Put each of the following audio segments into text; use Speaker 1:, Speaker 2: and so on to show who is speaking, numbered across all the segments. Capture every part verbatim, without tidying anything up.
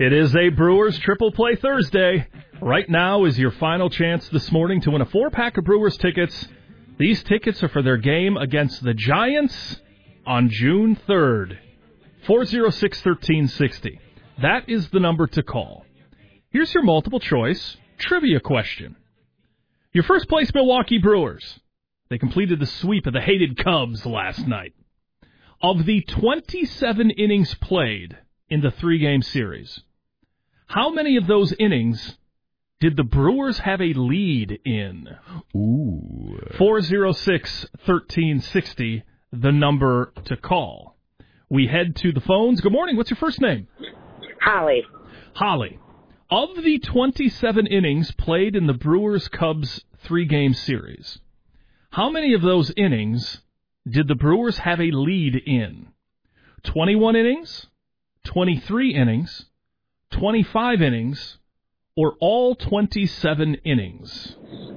Speaker 1: It is a Brewers Triple Play Thursday. Right now is your final chance this morning to win a four-pack of Brewers tickets. These tickets are for their game against the Giants on June third. four oh six, one three six oh. That is the number to call. Here's your multiple choice trivia question. Your first place Milwaukee Brewers. They completed the sweep of the hated Cubs last night. Of the twenty-seven innings played in the three-game series, how many of those innings did the Brewers have a lead in?
Speaker 2: Ooh.
Speaker 1: four oh six, one three six oh, the number to call. We head to the phones. Good morning. What's your first name?
Speaker 3: Holly.
Speaker 1: Holly. Of the twenty-seven innings played in the Brewers-Cubs three-game series, how many of those innings did the Brewers have a lead in? twenty-one innings, twenty-three innings, twenty-five innings, or all twenty-seven innings?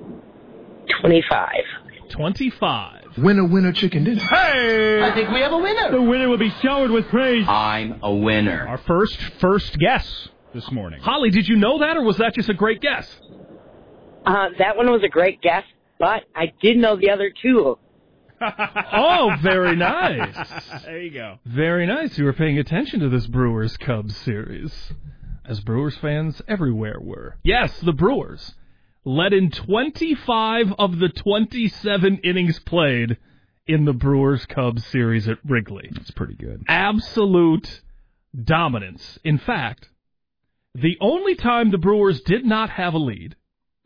Speaker 3: twenty-five.
Speaker 1: twenty-five.
Speaker 4: Winner, winner, chicken dinner.
Speaker 1: Hey!
Speaker 5: I think we have a winner.
Speaker 6: The winner will be showered with praise.
Speaker 5: I'm a winner.
Speaker 2: Our first first guess this morning.
Speaker 1: Holly, did you know that, or was that just a great guess?
Speaker 3: Uh, that one was a great guess, but I did know the other two.
Speaker 1: Oh, very nice.
Speaker 2: There you go.
Speaker 1: Very nice. You were paying attention to this Brewers-Cubs series, as Brewers fans everywhere were. Yes, the Brewers led in twenty-five of the twenty-seven innings played in the Brewers-Cubs series at Wrigley.
Speaker 2: That's pretty good.
Speaker 1: Absolute dominance. In fact, the only time the Brewers did not have a lead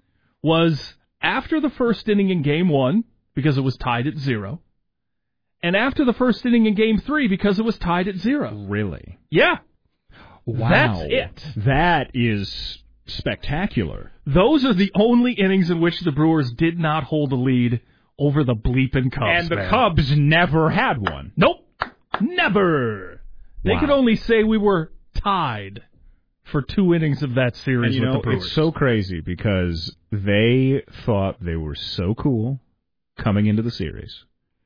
Speaker 1: was after the first inning in Game one, because it was tied at zero, and after the first inning in Game three, because it was tied at zero.
Speaker 2: Really?
Speaker 1: Yeah.
Speaker 2: Wow.
Speaker 1: That's it.
Speaker 2: That is spectacular.
Speaker 1: Those are the only innings in which the Brewers did not hold a lead over the bleeping Cubs.
Speaker 2: And the
Speaker 1: man.
Speaker 2: Cubs never had one.
Speaker 1: Nope. Never. They
Speaker 2: Wow.
Speaker 1: could only say we were tied for two innings of that series
Speaker 2: And you
Speaker 1: with
Speaker 2: know,
Speaker 1: the Brewers.
Speaker 2: it's so crazy because they thought they were so cool coming into the series.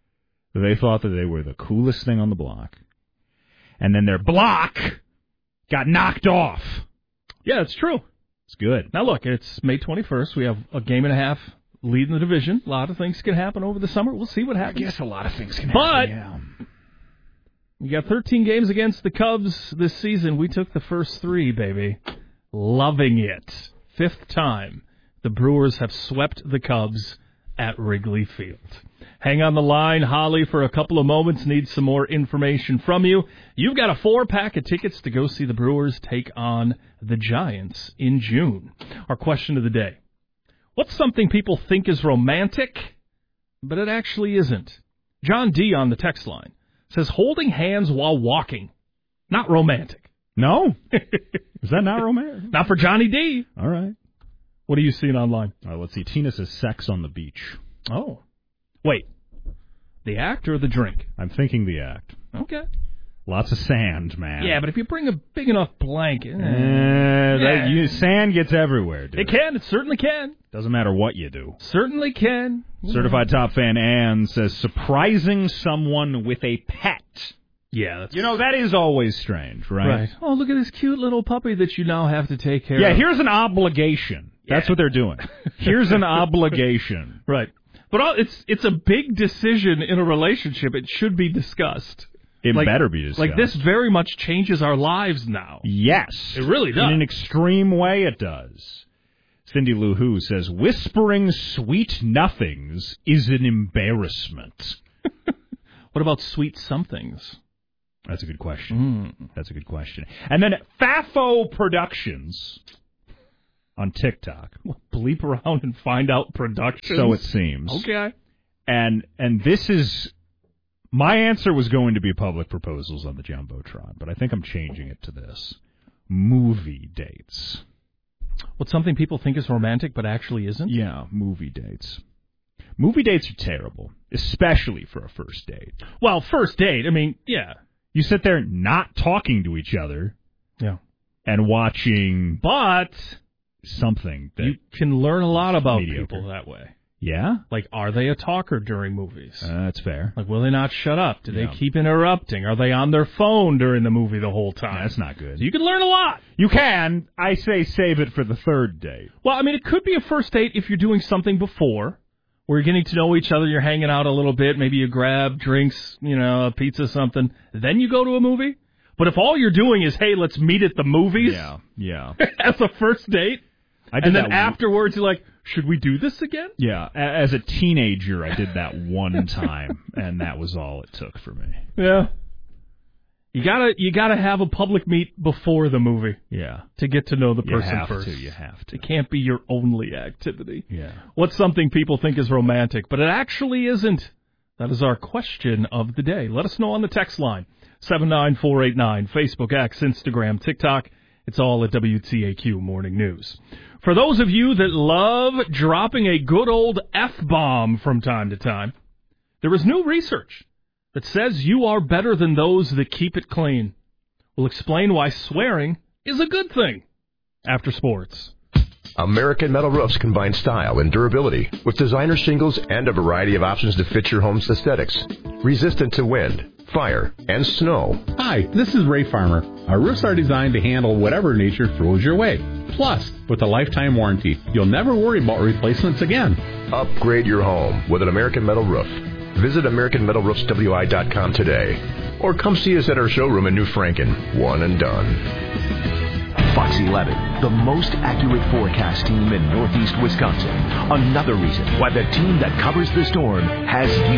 Speaker 2: They thought that they were the coolest thing on the block. And then their block got knocked off.
Speaker 1: Yeah, it's true.
Speaker 2: It's good.
Speaker 1: Now, look, it's May twenty-first. We have a game and a half lead in the division. A lot of things can happen over the summer. We'll see what happens.
Speaker 2: I guess a lot of things can
Speaker 1: But
Speaker 2: happen, yeah.
Speaker 1: We got thirteen games against the Cubs this season. We took the first three, baby. Loving it. Fifth time the Brewers have swept the Cubs at Wrigley Field. Hang on the line, Holly, for a couple of moments. Need some more information from you. You've got a four-pack of tickets to go see the Brewers take on the Giants in June. Our question of the day. What's something people think is romantic, but it actually isn't? John D. on the text line says holding hands while walking. Not romantic.
Speaker 2: No? Is that not romantic?
Speaker 1: Not for Johnny D.
Speaker 2: All right.
Speaker 1: What are you seeing online?
Speaker 2: All right, let's see. Tina says sex on the beach.
Speaker 1: Oh. Wait. The act or the drink?
Speaker 2: I'm thinking the act.
Speaker 1: Okay.
Speaker 2: Lots of sand, man.
Speaker 1: Yeah, but if you bring a big enough blanket...
Speaker 2: Eh, that,
Speaker 1: Yeah.
Speaker 2: you, sand gets everywhere, dude.
Speaker 1: It can. It certainly can.
Speaker 2: Doesn't matter what you do.
Speaker 1: Certainly can.
Speaker 2: Certified Top Fan Ann says, surprising someone with a pet.
Speaker 1: Yeah, that's...
Speaker 2: You know, that is always strange, right?
Speaker 1: Right. Oh, look at this cute little puppy that you now have to take care
Speaker 2: Yeah,
Speaker 1: of.
Speaker 2: here's an obligation. That's
Speaker 1: Yeah.
Speaker 2: what they're doing. Here's an obligation.
Speaker 1: Right. But all, it's it's a big decision in a relationship. It should be discussed.
Speaker 2: It
Speaker 1: Like-
Speaker 2: better be discussed.
Speaker 1: Like, this very much changes our lives now.
Speaker 2: Yes.
Speaker 1: It really does.
Speaker 2: In an extreme way, it does. Cindy Lou Who says, whispering sweet nothings is an embarrassment.
Speaker 1: What about sweet somethings?
Speaker 2: That's a good question.
Speaker 1: Mm.
Speaker 2: That's a good question. And then Fafo Productions on TikTok.
Speaker 1: We'll bleep around and find out productions.
Speaker 2: So it seems.
Speaker 1: Okay.
Speaker 2: And and this is... My answer was going to be public proposals on the Jumbotron, but I think I'm changing it to this. Movie dates.
Speaker 1: What's something people think is romantic but actually isn't?
Speaker 2: Yeah, movie dates. Movie dates are terrible, especially for a first date.
Speaker 1: Well, first date, I mean, yeah.
Speaker 2: You sit there not talking to each other
Speaker 1: Yeah.
Speaker 2: and watching
Speaker 1: But
Speaker 2: something that...
Speaker 1: you can learn a lot about
Speaker 2: mediocre.
Speaker 1: people that way.
Speaker 2: Yeah?
Speaker 1: Like, are they a talker during movies?
Speaker 2: Uh, that's fair.
Speaker 1: Like, will they not shut up? Do
Speaker 2: Yeah.
Speaker 1: they keep interrupting? Are they on their phone during the movie the whole time?
Speaker 2: That's not good.
Speaker 1: You can learn a lot.
Speaker 2: You can. I say save it for the third date.
Speaker 1: Well, I mean, it could be a first date if you're doing something before, where you're getting to know each other, you're hanging out a little bit, maybe you grab drinks, you know, a pizza, something, then you go to a movie. But if all you're doing is, hey, let's meet at the movies
Speaker 2: Yeah, yeah.
Speaker 1: as a first date,
Speaker 2: I did
Speaker 1: and then
Speaker 2: that
Speaker 1: afterwards you're like, should we do this again?
Speaker 2: Yeah, a- as a teenager, I did that one time, and that was all it took for me.
Speaker 1: Yeah. You gotta you gotta have a public meet before the movie
Speaker 2: Yeah.
Speaker 1: to get to know the
Speaker 2: You
Speaker 1: person
Speaker 2: have
Speaker 1: first.
Speaker 2: to, you have to.
Speaker 1: It can't be your only activity.
Speaker 2: Yeah.
Speaker 1: What's something people think is romantic, but it actually isn't? That is our question of the day. Let us know on the text line, seven nine four eight nine, Facebook, X, Instagram, TikTok. It's all at W T A Q Morning News. For those of you that love dropping a good old F-bomb from time to time, there is new research that says you are better than those that keep it clean. We'll explain why swearing is a good thing after sports.
Speaker 4: American Metal Roofs combine style and durability with designer shingles and a variety of options to fit your home's aesthetics. Resistant to wind, fire, and snow.
Speaker 7: Hi, this is Ray Farmer. Our roofs are designed to handle whatever nature throws your way. Plus, with a lifetime warranty, you'll never worry about replacements again.
Speaker 4: Upgrade your home with an American Metal Roof. Visit American Metal Roofs W I dot com today. Or come see us at our showroom in New Franken. One and done.
Speaker 8: Fox eleven, the most accurate forecast team in Northeast Wisconsin. Another reason why the team that covers the storm has you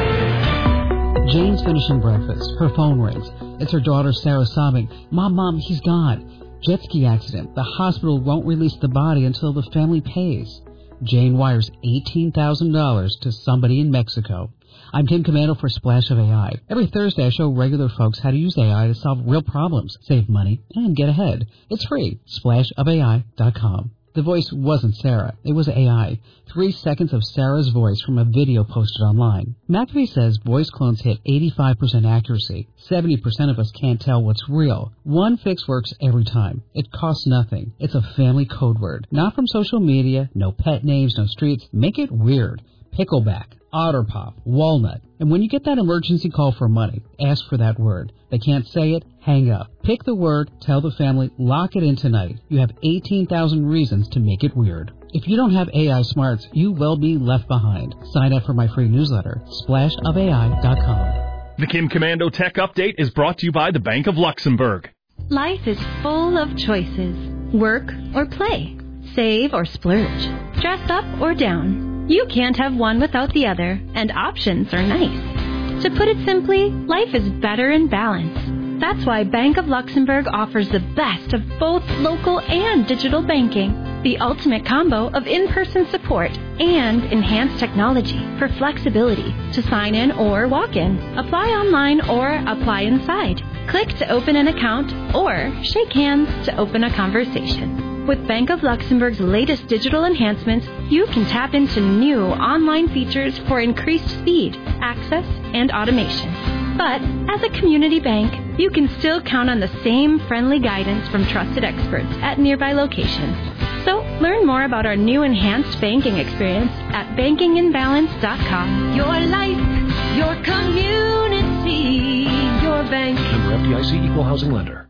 Speaker 8: covered.
Speaker 9: Jane's finishing breakfast. Her phone rings. It's her daughter Sarah sobbing, Mom, Mom, he's gone. Jet ski accident. The hospital won't release the body until the family pays. Jane wires eighteen thousand dollars to somebody in Mexico. I'm Tim Commando for Splash of A I. Every Thursday I show regular folks how to use A I to solve real problems, save money, and get ahead. It's free. splash of A I dot com. The voice wasn't Sarah. It was A I. Three seconds of Sarah's voice from a video posted online. McAfee says voice clones hit eighty-five percent accuracy. seventy percent of us can't tell what's real. One fix works every time. It costs nothing. It's a family code word. Not from social media. No pet names, no streets. Make it weird. Pickleback, Otter Pop, Walnut. And when you get that emergency call for money, ask for that word. They can't say it, hang up. Pick the word, tell the family, lock it in tonight. You have eighteen thousand reasons to make it weird. If you don't have A I smarts, you will be left behind. Sign up for my free newsletter, splash of A I dot com.
Speaker 1: The Kim Commando Tech Update is brought to you by the Bank of Luxembourg.
Speaker 10: Life is full of choices. Work or play. Save or splurge. Dress up or down. You can't have one without the other, and options are nice. To put it simply, life is better in balance. That's why Bank of Luxembourg offers the best of both local and digital banking. The ultimate combo of in-person support and enhanced technology for flexibility to sign in or walk in, apply online or apply inside, click to open an account, or shake hands to open a conversation. With Bank of Luxembourg's latest digital enhancements, you can tap into new online features for increased speed, access, and automation. But as a community bank, you can still count on the same friendly guidance from trusted experts at nearby locations. So learn more about our new enhanced banking experience at banking in balance dot com. Your life, your community, your bank.
Speaker 8: Member F D I C, Equal Housing Lender.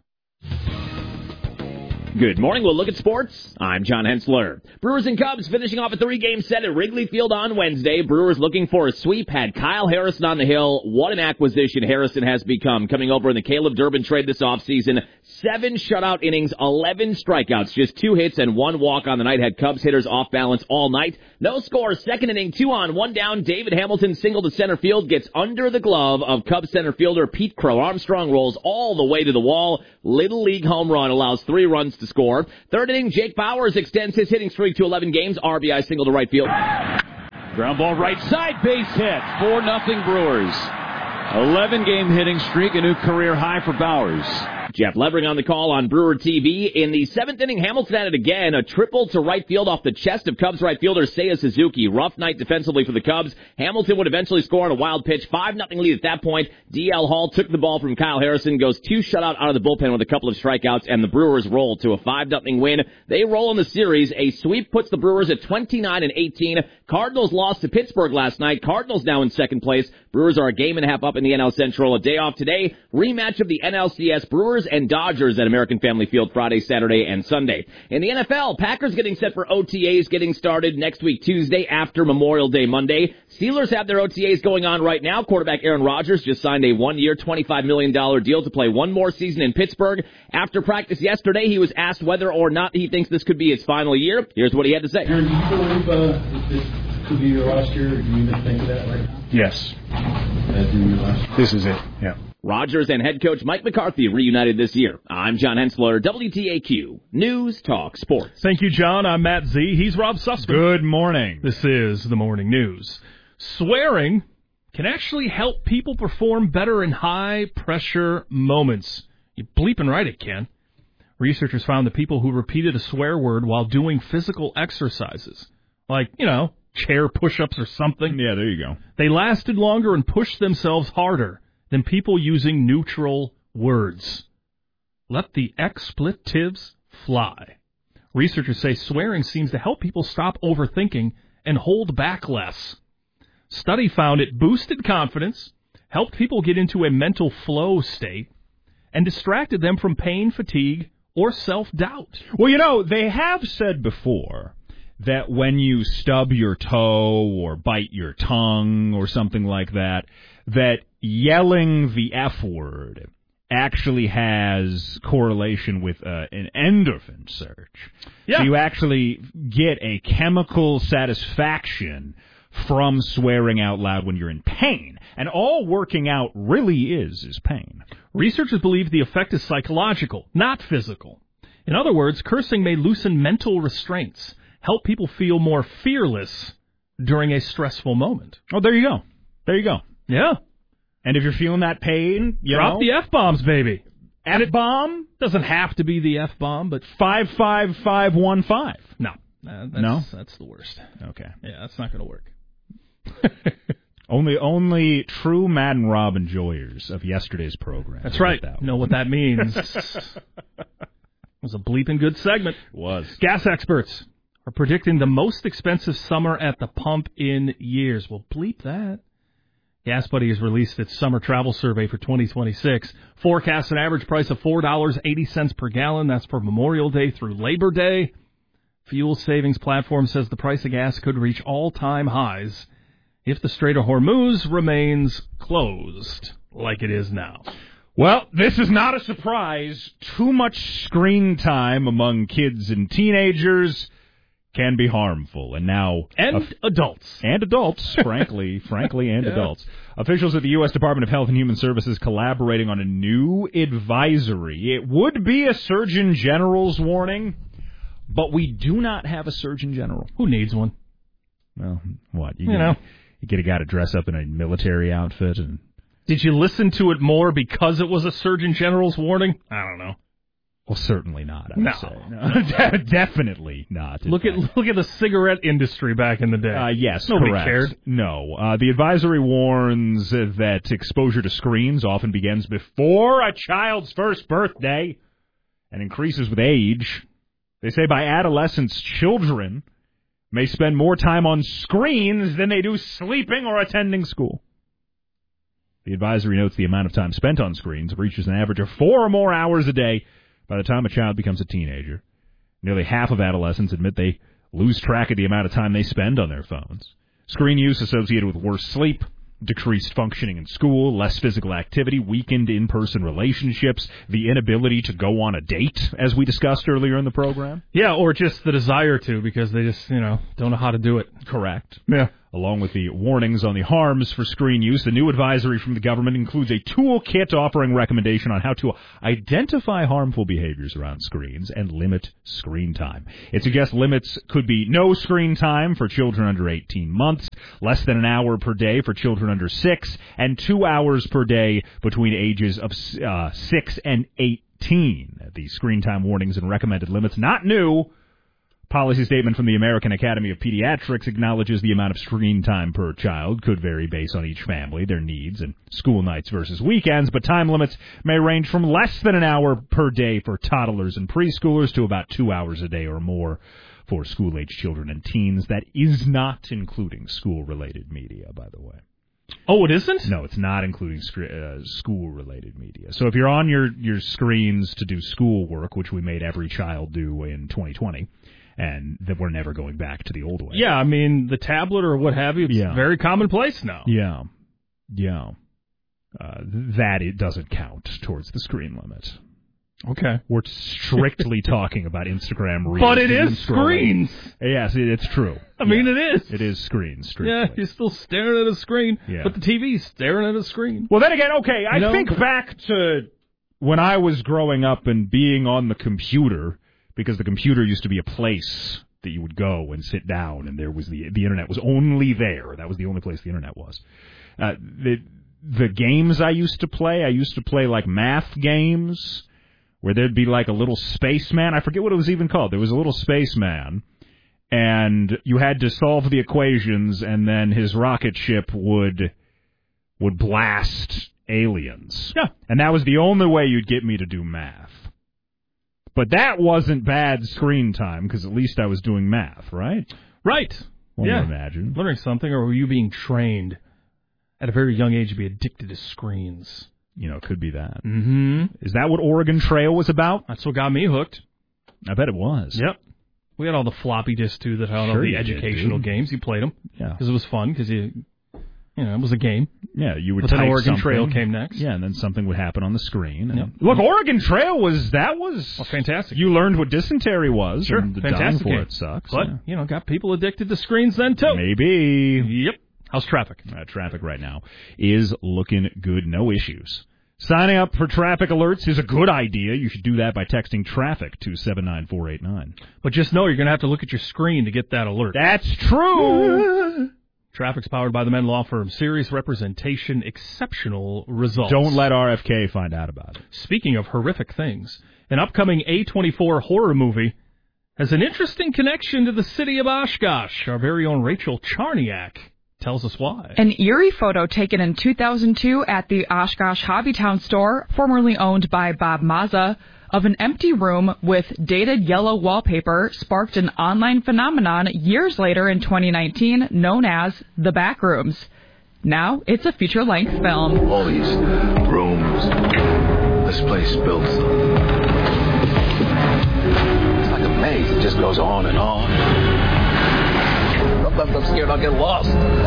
Speaker 11: Good morning. We'll look at sports. I'm John Hensler. Brewers and Cubs finishing off a three-game set at Wrigley Field on Wednesday. Brewers looking for a sweep, had Kyle Harrison on the hill. What an acquisition Harrison has become. Coming over in the Caleb Durbin trade this offseason. Seven shutout innings, eleven strikeouts, just two hits and one walk on the night. Had Cubs hitters off balance all night. No score. Second inning, two on, one down. David Hamilton single to center field, gets under the glove of Cubs center fielder Pete Crow. Armstrong rolls all the way to the wall. Little league home run allows three runs to score. Third inning, Jake Bowers extends his hitting streak to eleven games. R B I single to right field.
Speaker 6: Ground ball right side, base hit. four nothing Brewers. eleven game hitting streak, a new career high for Bowers.
Speaker 11: Jeff Levering on the call on Brewer T V. In the seventh inning, Hamilton had it again. A triple to right field off the chest of Cubs right fielder Seiya Suzuki. Rough night defensively for the Cubs. Hamilton would eventually score on a wild pitch. five nothing lead at that point. D L Hall took the ball from Kyle Harrison, goes two shutout out of the bullpen with a couple of strikeouts, and the Brewers roll to a five nothing win. They roll in the series. A sweep puts the Brewers at twenty-nine and eighteen. Cardinals lost to Pittsburgh last night. Cardinals now in second place. Brewers are a game and a half up in the N L Central. A day off today. Rematch of the N L C S Brewers and Dodgers at American Family Field Friday, Saturday, and Sunday. In the N F L, Packers getting set for O T As getting started next week Tuesday after Memorial Day Monday. Steelers have their O T As going on right now. Quarterback Aaron Rodgers just signed a one-year, twenty-five million dollars deal to play one more season in Pittsburgh. After practice yesterday, he was asked whether or not he thinks this could be his final year. Here's what he had to say.
Speaker 12: Aaron, do you believe uh, this could be your last year? Do you even think of that right now?
Speaker 13: Yes. This is it, yeah.
Speaker 11: Rodgers and head coach Mike McCarthy reunited this year. I'm John Hensler, W T A Q, News Talk Sports.
Speaker 1: Thank you, John. I'm Matt Z. He's Rob Sussman.
Speaker 2: Good morning.
Speaker 1: This is the Morning News. Swearing can actually help people perform better in high-pressure moments. You're bleeping right it can. Researchers found that people who repeated a swear word while doing physical exercises, like, you know, chair push-ups or something.
Speaker 2: Yeah, there you go.
Speaker 1: They lasted longer and pushed themselves harder than people using neutral words. Let the expletives fly. Researchers say swearing seems to help people stop overthinking and hold back less. Study found it boosted confidence, helped people get into a mental flow state, and distracted them from pain, fatigue, or self-doubt.
Speaker 2: Well, you know, they have said before that when you stub your toe or bite your tongue or something like that, that yelling the F word actually has correlation with uh, an endorphin surge.
Speaker 1: Yeah.
Speaker 2: So you actually get a chemical satisfaction from swearing out loud when you're in pain. And all working out really is, is pain.
Speaker 1: Researchers believe the effect is psychological, not physical. In other words, cursing may loosen mental restraints, help people feel more fearless during a stressful moment.
Speaker 2: Oh, there you go. There you go.
Speaker 1: Yeah.
Speaker 2: And if you're feeling that pain, you
Speaker 1: drop
Speaker 2: know,
Speaker 1: the F-bombs, baby.
Speaker 2: F-bomb?
Speaker 1: Doesn't have to be the F-bomb, but
Speaker 2: five five five one five.
Speaker 1: No. Uh, that's,
Speaker 2: no?
Speaker 1: That's the worst.
Speaker 2: Okay.
Speaker 1: Yeah, that's not going to work.
Speaker 2: only only true Matt and Rob enjoyers of yesterday's program.
Speaker 1: That's right.
Speaker 2: That
Speaker 1: know what that means. It was a bleeping good segment.
Speaker 2: It was.
Speaker 1: Gas experts are predicting the most expensive summer at the pump in years. Well, bleep that. Gas Buddy has released its summer travel survey for twenty twenty-six. Forecasts an average price of four dollars and eighty cents per gallon. That's for Memorial Day through Labor Day. Fuel savings platform says the price of gas could reach all-time highs if the Strait of Hormuz remains closed like it is now.
Speaker 2: Well, this is not a surprise. Too much screen time among kids and teenagers can be harmful. And now...
Speaker 1: And uh, adults.
Speaker 2: And adults, frankly, frankly, and yeah. adults. Officials at the U S Department of Health and Human Services collaborating on a new advisory. It would be a Surgeon General's warning, but we do not have a Surgeon General.
Speaker 1: Who needs one?
Speaker 2: Well, what? You,
Speaker 1: you know.
Speaker 2: You get a guy to dress up in a military outfit and...
Speaker 1: Did you listen to it more because it was a Surgeon General's warning? I don't know.
Speaker 2: Well, certainly not, I would
Speaker 1: no.
Speaker 2: say. No. Definitely not.
Speaker 1: Look
Speaker 2: fact.
Speaker 1: at look at the cigarette industry back in the day.
Speaker 2: Uh, yes,
Speaker 1: Nobody
Speaker 2: correct.
Speaker 1: cared.
Speaker 2: No. Uh, the advisory warns that exposure to screens often begins before a child's first birthday and increases with age. They say by adolescence, children may spend more time on screens than they do sleeping or attending school. The advisory notes the amount of time spent on screens reaches an average of four or more hours a day by the time a child becomes a teenager. Nearly half of adolescents admit they lose track of the amount of time they spend on their phones. Screen use associated with worse sleep, decreased functioning in school, less physical activity, weakened in-person relationships, the inability to go on a date, as we discussed earlier in the program.
Speaker 1: Yeah, or just the desire to, because they just, you know, don't know how to do it.
Speaker 2: Correct.
Speaker 1: Yeah.
Speaker 2: Along with the warnings on the harms for screen use, the new advisory from the government includes a toolkit offering recommendation on how to identify harmful behaviors around screens and limit screen time. It suggests limits could be no screen time for children under eighteen months, less than an hour per day for children under six, and two hours per day between ages of uh, six and eighteen. eighteen. The screen time warnings and recommended limits, not new. Policy statement from the American Academy of Pediatrics acknowledges the amount of screen time per child could vary based on each family, their needs, and school nights versus weekends, but time limits may range from less than an hour per day for toddlers and preschoolers to about two hours a day or more for school-age children and teens. That is not including school-related media, by the way.
Speaker 1: Oh, it isn't?
Speaker 2: No, it's not including sc- uh, school-related media. So if you're on your, your screens to do schoolwork, which we made every child do in twenty twenty, and that we're never going back to the old way.
Speaker 1: Yeah, I mean, the tablet or what have you, it's
Speaker 2: yeah.
Speaker 1: very commonplace now.
Speaker 2: Yeah, yeah. Uh, that it doesn't count towards the screen limit.
Speaker 1: Okay.
Speaker 2: We're strictly talking about Instagram Reels.
Speaker 1: But it is screens.
Speaker 2: Yes, it, it's true.
Speaker 1: I
Speaker 2: yeah.
Speaker 1: mean, it is.
Speaker 2: It is screens, strictly.
Speaker 1: Yeah, you're still staring at a screen,
Speaker 2: yeah.
Speaker 1: but the T V's staring at a screen.
Speaker 2: Well, then again, okay, I
Speaker 1: you know?
Speaker 2: think back to when I was growing up and being on the computer, because the computer used to be a place that you would go and sit down, and there was the the internet was only there. That was the only place the internet was. Uh, the the games I used to play, I used to play like math games, where there'd be like a little spaceman. I forget what it was even called. There was a little spaceman, and you had to solve the equations, and then his rocket ship would would blast aliens.
Speaker 1: Yeah.
Speaker 2: And that was the only way you'd get me to do math. But that wasn't bad screen time, because at least I was doing math, right?
Speaker 1: Right.
Speaker 2: One
Speaker 1: yeah.
Speaker 2: would imagine.
Speaker 1: Learning something, or were you being trained at a very young age to be addicted to screens?
Speaker 2: You know, it could be that.
Speaker 1: Mm-hmm.
Speaker 2: Is that what Oregon Trail was about?
Speaker 1: That's what got me hooked.
Speaker 2: I bet it was.
Speaker 1: Yep. We had all the floppy disks, too, that had all
Speaker 2: Sure
Speaker 1: the
Speaker 2: you did,
Speaker 1: educational
Speaker 2: dude.
Speaker 1: games. You played them.
Speaker 2: Yeah.
Speaker 1: Because it was fun, because you, you know, it was a game.
Speaker 2: Yeah, you would
Speaker 1: But
Speaker 2: type
Speaker 1: then Oregon
Speaker 2: something.
Speaker 1: Trail came next.
Speaker 2: Yeah, and then something would happen on the screen. And
Speaker 1: Yep.
Speaker 2: Look, Oregon Trail was, that was...
Speaker 1: Well, fantastic.
Speaker 2: You learned what dysentery was.
Speaker 1: Sure,
Speaker 2: and the
Speaker 1: fantastic
Speaker 2: dying for
Speaker 1: game.
Speaker 2: it sucks.
Speaker 1: But,
Speaker 2: yeah.
Speaker 1: you know, got people addicted to screens then, too.
Speaker 2: Maybe.
Speaker 1: Yep. How's traffic?
Speaker 2: Uh, traffic right now is looking good. No issues. Signing up for traffic alerts is a good idea. You should do that by texting traffic to seven nine four eight nine.
Speaker 1: But just know you're going to have to look at your screen to get that alert.
Speaker 2: That's true.
Speaker 1: Traffic's powered by the Men Law Firm. Serious representation, exceptional results.
Speaker 2: Don't let R F K find out about it.
Speaker 1: Speaking of horrific things, an upcoming A twenty-four horror movie has an interesting connection to the city of Oshkosh. Our very own Rachel Charniak tells us why.
Speaker 14: An eerie photo taken in two thousand two at the Oshkosh Hobbytown store, formerly owned by Bob Mazza, of an empty room with dated yellow wallpaper sparked an online phenomenon years later in twenty nineteen known as The Backrooms. Now it's a feature-length film.
Speaker 15: All these rooms, this place built them. It's like a maze. It just goes on and on. I'm scared I'll get lost.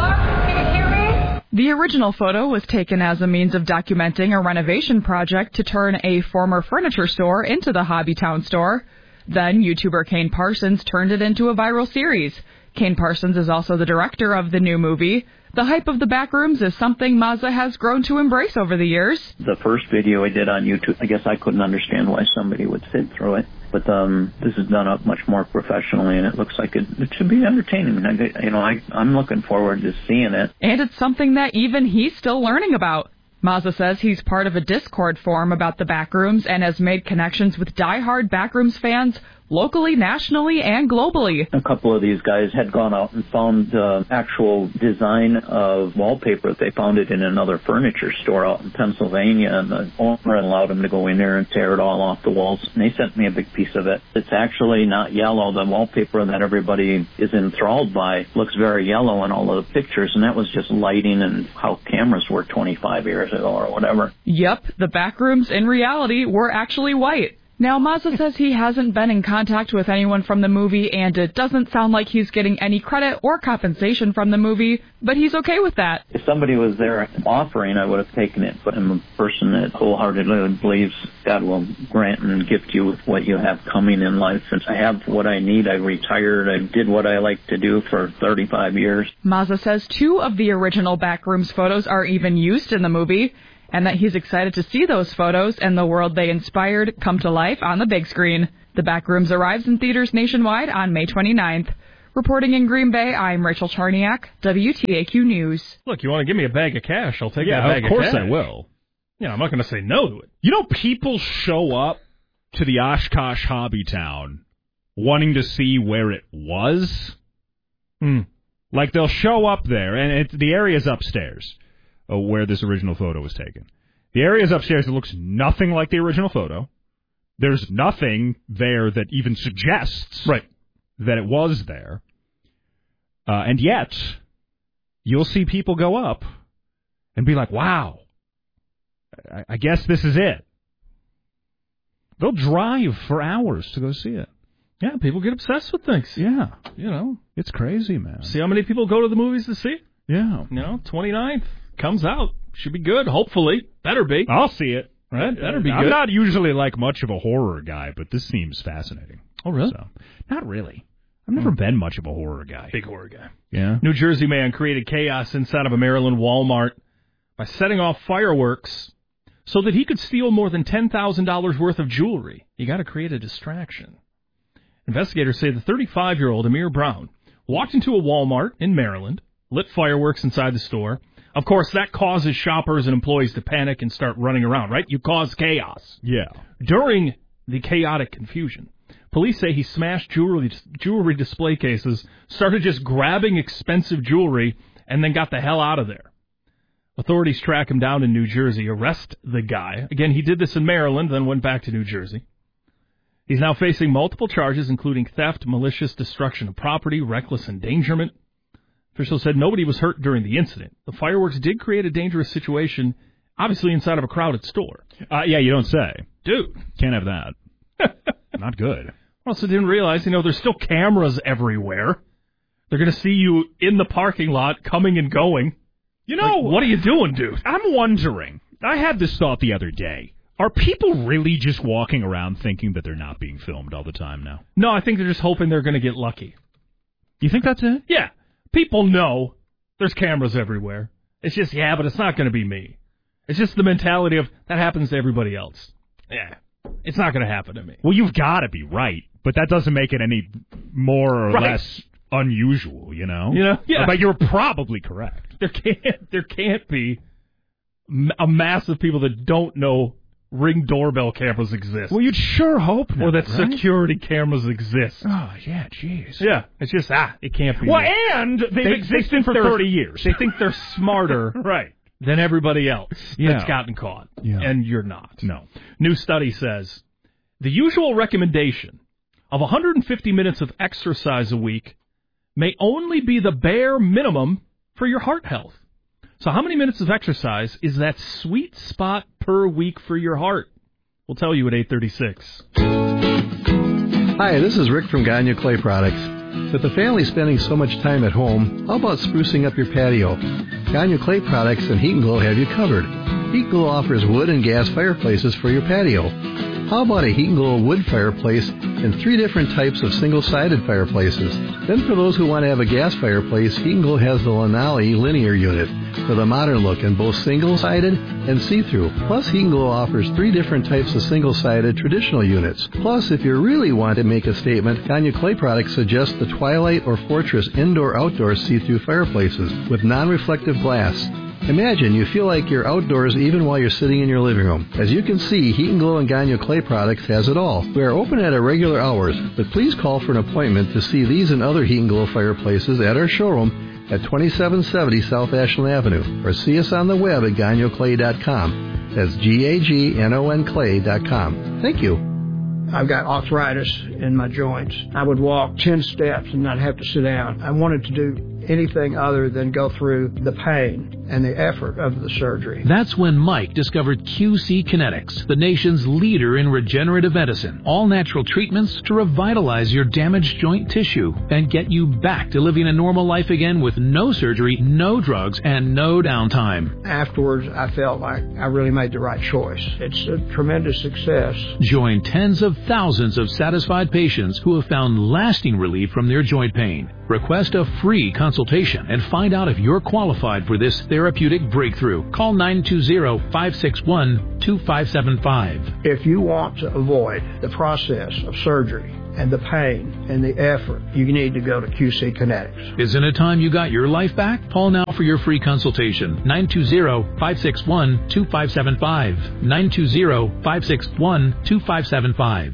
Speaker 14: The original photo was taken as a means of documenting a renovation project to turn a former furniture store into the Hobbytown store. Then YouTuber Kane Parsons turned it into a viral series. Kane Parsons is also the director of the new movie. The hype of The Backrooms is something Mazza has grown to embrace over the years.
Speaker 16: The first video I did on YouTube, I guess I couldn't understand why somebody would sit through it. But um, this is done up much more professionally, and it looks like it, it should be entertaining. I, you know, I, I'm looking forward to seeing it.
Speaker 14: And it's something that even he's still learning about. Mazza says he's part of a Discord forum about the Backrooms and has made connections with diehard Backrooms fans locally, nationally, and globally.
Speaker 16: A couple of these guys had gone out and found uh, actual design of wallpaper. They found it in another furniture store out in Pennsylvania, and the owner allowed them to go in there and tear it all off the walls. And they sent me a big piece of it. It's actually not yellow. The wallpaper that everybody is enthralled by looks very yellow in all of the pictures, and that was just lighting and how cameras were twenty-five years ago or whatever.
Speaker 14: Yep, the Backrooms in reality were actually white. Now, Mazza says he hasn't been in contact with anyone from the movie, and it doesn't sound like he's getting any credit or compensation from the movie, but he's okay with that.
Speaker 16: If somebody was there offering, I would have taken it, but I'm a person that wholeheartedly believes God will grant and gift you with what you have coming in life. Since I have what I need, I retired, I did what I like to do for thirty-five years.
Speaker 14: Mazza says two of the original Backrooms photos are even used in the movie, and that he's excited to see those photos and the world they inspired come to life on the big screen. The Backrooms arrives in theaters nationwide on May twenty-ninth. Reporting in Green Bay, I'm Rachel Charniak, W T A Q News.
Speaker 1: Look, you want to give me a bag of cash, I'll take
Speaker 2: yeah,
Speaker 1: that bag of cash.
Speaker 2: of course I will.
Speaker 1: Yeah, I'm not going to say no to it.
Speaker 2: You know, people show up to the Oshkosh Hobby Town wanting to see where it was.
Speaker 1: Hmm.
Speaker 2: Like, they'll show up there, and it, the area's upstairs uh, where this original photo was taken. The area's upstairs. It looks nothing like the original photo. There's nothing there that even suggests
Speaker 1: right.
Speaker 2: that it was there. Uh, and yet, you'll see people go up and be like, wow, I, I guess this is it. They'll drive for hours to go see it.
Speaker 1: Yeah, people get obsessed with things.
Speaker 2: Yeah.
Speaker 1: You know.
Speaker 2: It's crazy, man.
Speaker 1: See how many people go to the movies to see it?
Speaker 2: Yeah.
Speaker 1: You know, twenty-ninth comes out. Should be good, hopefully. Better be.
Speaker 2: I'll see it.
Speaker 1: Right? Better be
Speaker 2: I'm
Speaker 1: good.
Speaker 2: I'm not usually like much of a horror guy, but this seems fascinating.
Speaker 1: Oh, really?
Speaker 2: So, not really. I've never mm. been much of a horror guy.
Speaker 1: Big horror guy.
Speaker 2: Yeah.
Speaker 1: New Jersey man created chaos inside of a Maryland Walmart by setting off fireworks so that he could steal more than ten thousand dollars worth of jewelry. You got to create a distraction. Investigators say the thirty-five-year-old Amir Brown walked into a Walmart in Maryland, lit fireworks inside the store. Of course, that causes shoppers and employees to panic and start running around, right? You cause chaos.
Speaker 2: Yeah.
Speaker 1: During the chaotic confusion, police say he smashed jewelry, jewelry display cases, started just grabbing expensive jewelry, and then got the hell out of there. Authorities track him down in New Jersey, arrest the guy. Again, he did this in Maryland, then went back to New Jersey. He's now facing multiple charges, including theft, malicious destruction of property, reckless endangerment. Officials said nobody was hurt during the incident. The fireworks did create a dangerous situation, obviously inside of a crowded store.
Speaker 2: Uh, yeah, you don't say.
Speaker 1: Dude.
Speaker 2: Can't have that. Not good.
Speaker 1: Also didn't realize, you know, there's still cameras everywhere. They're going to see you in the parking lot, coming and going.
Speaker 2: You know,
Speaker 1: like, what are you doing, dude?
Speaker 2: I'm wondering. I had this thought the other day. Are people really just walking around thinking that they're not being filmed all the time now?
Speaker 1: No, I think they're just hoping they're going to get lucky.
Speaker 2: You think that's it?
Speaker 1: Yeah. People know there's cameras everywhere. It's just, yeah, but it's not going to be me. It's just the mentality of, that happens to everybody else. Yeah. It's not going to happen to me.
Speaker 2: Well, you've got to be right, but that doesn't make it any more or
Speaker 1: right.
Speaker 2: less unusual, you know?
Speaker 1: You know? Yeah.
Speaker 2: But you're probably correct.
Speaker 1: There can't, there can't be a mass of people that don't know Ring doorbell cameras exist.
Speaker 2: Well, you'd sure hope not,
Speaker 1: or that
Speaker 2: right?
Speaker 1: security cameras exist.
Speaker 2: Oh, yeah, jeez.
Speaker 1: Yeah, it's just, ah, it can't be.
Speaker 2: Well,
Speaker 1: me.
Speaker 2: and they've
Speaker 1: they,
Speaker 2: existed
Speaker 1: they
Speaker 2: for thirty years.
Speaker 1: They think they're smarter
Speaker 2: right.
Speaker 1: than everybody else
Speaker 2: yeah.
Speaker 1: that's gotten caught.
Speaker 2: Yeah.
Speaker 1: And you're not.
Speaker 2: No.
Speaker 1: New study says the usual recommendation of one hundred fifty minutes of exercise a week may only be the bare minimum for your heart health. So how many minutes of exercise is that sweet spot per week for your heart? We'll tell you at eight thirty-six.
Speaker 17: Hi, this is Rick from Gagne Clay Products. With the family spending so much time at home, how about sprucing up your patio? Gagne Clay Products and Heat and Glow have you covered. Heat and Glow offers wood and gas fireplaces for your patio. How about a Heat and Glow wood fireplace and three different types of single-sided fireplaces? Then for those who want to have a gas fireplace, Heat and Glow has the Lanali linear unit with a modern look in both single-sided and see-through. Plus, Heat and Glow offers three different types of single-sided traditional units. Plus, if you really want to make a statement, Gagne Clay Products suggests the Twilight or Fortress indoor-outdoor see-through fireplaces with non-reflective glass. Imagine you feel like you're outdoors even while you're sitting in your living room. As you can see, Heat and Glow and Gagne Clay Products has it all. We are open at our regular hours, but please call for an appointment to see these and other Heat and Glow fireplaces at our showroom at twenty-seven seventy South Ashland Avenue, or see us on the web at gagnon clay dot com. That's G A G N O N clay dot com. Thank you.
Speaker 18: I've got arthritis in my joints. I would walk ten steps and not have to sit down. I wanted to do anything other than go through the pain and the effort of the surgery.
Speaker 19: That's when Mike discovered Q C Kinetics, the nation's leader in regenerative medicine. All natural treatments to revitalize your damaged joint tissue and get you back to living a normal life again with no surgery, no drugs, and no downtime.
Speaker 18: Afterwards, I felt like I really made the right choice. It's a tremendous success.
Speaker 19: Join tens of thousands of satisfied patients who have found lasting relief from their joint pain. Request a free consultation and find out if you're qualified for this therapeutic breakthrough. Call nine two zero, five six one, two five seven five.
Speaker 18: If you want to avoid the process of surgery and the pain and the effort, you need to go to Q C Kinetics.
Speaker 19: Isn't it time you got your life back? Call now for your free consultation. nine two zero, five six one, two five seven five. nine two zero, five six one, two five seven five.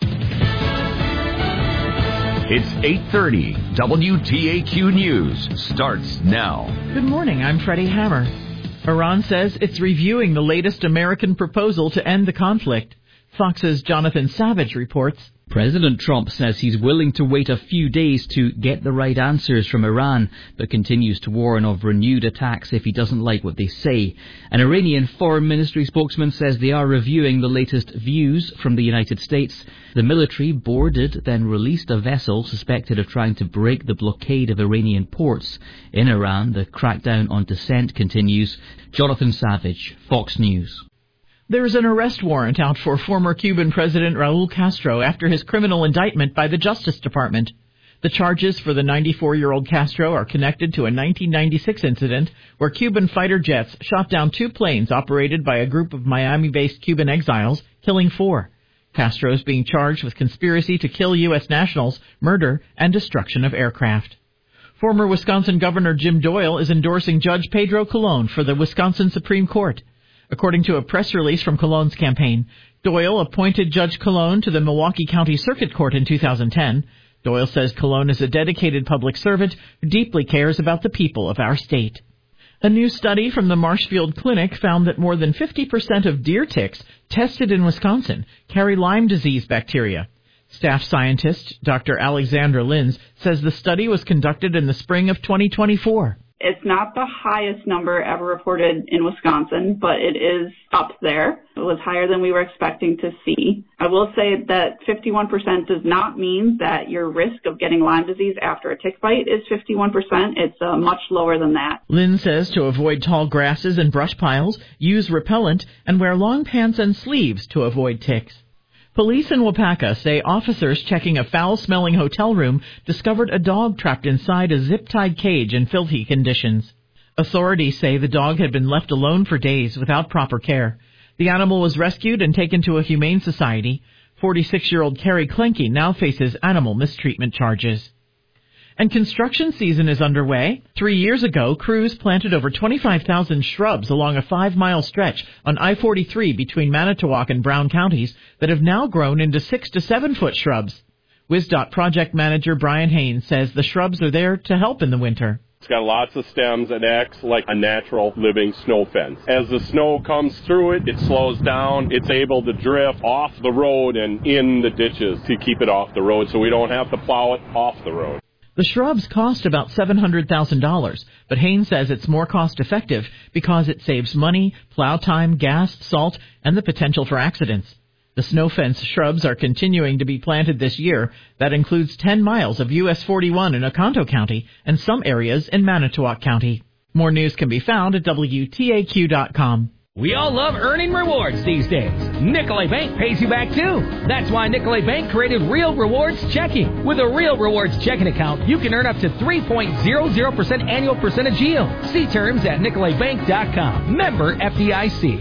Speaker 8: It's eight thirty. W T A Q News starts now.
Speaker 20: Good morning. I'm Freddie Hammer. Iran says it's reviewing the latest American proposal to end the conflict. Fox's Jonathan Savage reports.
Speaker 21: President Trump says he's willing to wait a few days to get the right answers from Iran, but continues to warn of renewed attacks if he doesn't like what they say. An Iranian foreign ministry spokesman says they are reviewing the latest views from the United States. The military boarded, then released a vessel suspected of trying to break the blockade of Iranian ports. In Iran, the crackdown on dissent continues. Jonathan Savage, Fox News.
Speaker 20: There's an arrest warrant out for former Cuban President Raul Castro after his criminal indictment by the Justice Department. The charges for the ninety-four-year-old Castro are connected to a nineteen ninety-six incident where Cuban fighter jets shot down two planes operated by a group of Miami-based Cuban exiles, killing four. Castro is being charged with conspiracy to kill U S nationals, murder, and destruction of aircraft. Former Wisconsin Governor Jim Doyle is endorsing Judge Pedro Colon for the Wisconsin Supreme Court. According to a press release from Colon's campaign, Doyle appointed Judge Colon to the Milwaukee County Circuit Court in two thousand ten. Doyle says Colon is a dedicated public servant who deeply cares about the people of our state. A new study from the Marshfield Clinic found that more than fifty percent of deer ticks tested in Wisconsin carry Lyme disease bacteria. Staff scientist Doctor Alexandra Linz says the study was conducted in the spring of twenty twenty-four.
Speaker 22: It's not the highest number ever reported in Wisconsin, but it is up there. It was higher than we were expecting to see. I will say that fifty-one percent does not mean that your risk of getting Lyme disease after a tick bite is fifty-one percent. It's uh, much lower than that.
Speaker 20: Lynn says to avoid tall grasses and brush piles, use repellent, and wear long pants and sleeves to avoid ticks. Police in Wapaka say officers checking a foul-smelling hotel room discovered a dog trapped inside a zip-tied cage in filthy conditions. Authorities say the dog had been left alone for days without proper care. The animal was rescued and taken to a humane society. forty-six-year-old Carrie Klenke now faces animal mistreatment charges. And construction season is underway. Three years ago, crews planted over twenty-five thousand shrubs along a five-mile stretch on I forty-three between Manitowoc and Brown counties that have now grown into six to seven-foot shrubs. WisDOT project manager Brian Haynes says the shrubs are there to help in the winter.
Speaker 23: It's got lots of stems and acts like a natural living snow fence. As the snow comes through it, it slows down. It's able to drift off the road and in the ditches to keep it off the road so we don't have to plow it off the road.
Speaker 20: The shrubs cost about seven hundred thousand dollars, but Haynes says it's more cost-effective because it saves money, plow time, gas, salt, and the potential for accidents. The snow fence shrubs are continuing to be planted this year. That includes ten miles of U S forty-one in Oconto County and some areas in Manitowoc County. More news can be found at W T A Q dot com.
Speaker 24: We all love earning rewards these days. Nicolay Bank pays you back too. That's why Nicolay Bank created Real Rewards Checking. With a Real Rewards checking account, you can earn up to three point zero zero percent annual percentage yield. See terms at Nicolay Bank dot com. Member F D I C.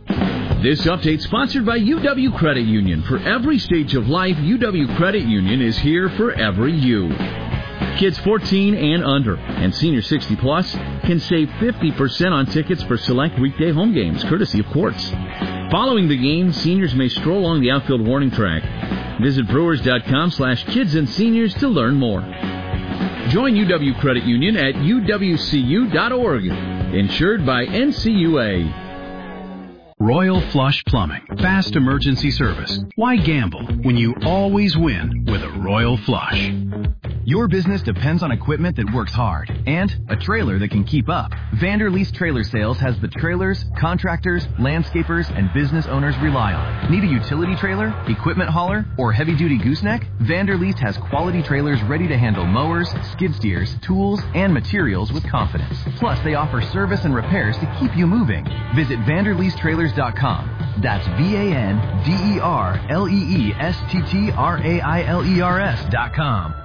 Speaker 25: This update sponsored by U W Credit Union. For every stage of life, U W Credit Union is here for every you. Kids fourteen and under and senior sixty plus can save fifty percent on tickets for select weekday home games, courtesy of Quartz. Following the game, seniors may stroll along the outfield warning track. Visit brewers.com slash kids and seniors to learn more. Join U W Credit Union at U W C U dot org. Insured by N C U A.
Speaker 26: Royal Flush Plumbing. Fast emergency service. Why gamble when you always win with a Royal Flush?
Speaker 27: Your business depends on equipment that works hard and a trailer that can keep up. Vanderleest Trailer Sales has the trailers, contractors, landscapers, and business owners rely on. Need a utility trailer, equipment hauler, or heavy-duty gooseneck? Vanderleest has quality trailers ready to handle mowers, skid steers, tools, and materials with confidence. Plus, they offer service and repairs to keep you moving. Visit Vanderleest Trailers dot com. That's V A N D E R L E E S T T R A I L E R S dot com.
Speaker 28: Got pain?